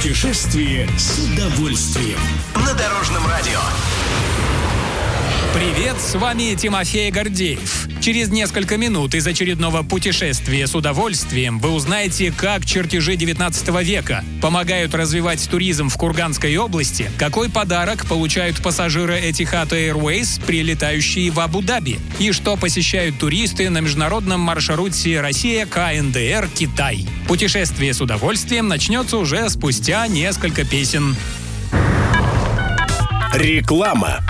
Путешествие с удовольствием. На Дорожном радио. Привет, с вами Тимофей Гордеев. Через несколько минут из очередного путешествия с удовольствием вы узнаете, как чертежи 19 века помогают развивать туризм в Курганской области, какой подарок получают пассажиры Etihad Airways, прилетающие в Абу-Даби, и что посещают туристы на международном маршруте Россия-КНДР-Китай. Путешествие с удовольствием начнется уже спустя несколько песен. Реклама.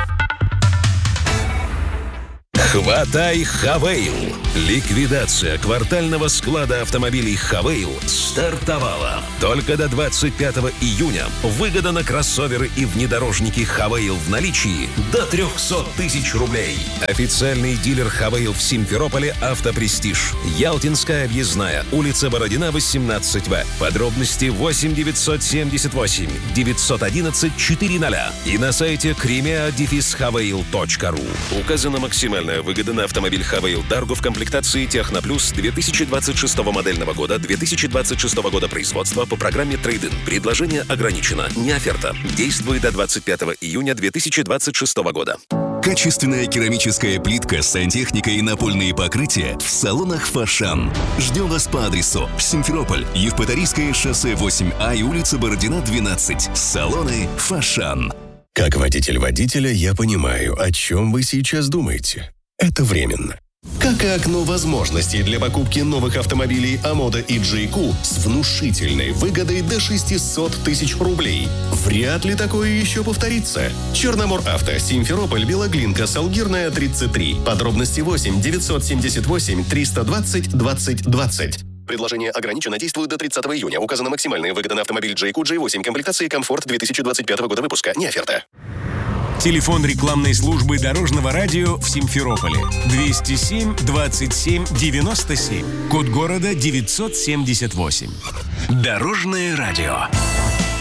Хватай Хавейл. Ликвидация квартального склада автомобилей Хавейл стартовала. Только до 25 июня выгода на кроссоверы и внедорожники Хавейл в наличии до 300 тысяч рублей. Официальный дилер Хавейл в Симферополе «Автопрестиж». Ялтинская объездная, улица Бородина, 18В. Подробности 8 978 911 400 и на сайте crimea-haveil.ru. Указана максимальная выгода на автомобиль Хавейл Дарго в комплектации Техноплюс 2026 модельного года, 2026 года производства по программе Трейд-ин. Предложение ограничено, не оферта. Действует до 25 июня 2026 года. Качественная керамическая плитка, сантехника и напольные покрытия в салонах «Фошан». Ждем вас по адресу Симферополь, Евпаторийское шоссе 8А и улица Бородина, 12. Салоны «Фошан». Как водитель водителя, я понимаю, о чем вы сейчас думаете. Это временно. Как и окно возможностей для покупки новых автомобилей Амода и JQ с внушительной выгодой до 600 тысяч рублей. Вряд ли такое еще повторится. Черномор Авто, Симферополь, Белоглинка, Салгирная, 33. Подробности 8 978 320 20 20. Предложение ограничено, действует до 30 июня. Указана максимальная выгода на автомобиль JQ J8 комплектации «Комфорт» 2025 года выпуска. Не оферта. Телефон рекламной службы Дорожного радио в Симферополе 207 27 97. Код города 978. Дорожное радио.